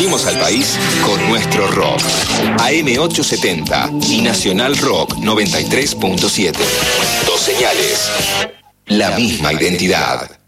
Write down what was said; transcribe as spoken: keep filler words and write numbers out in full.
Sacudiremos al país con nuestro rock. A M ochocientos setenta y Nacional Rock noventa y tres punto siete. Dos señales. La misma identidad.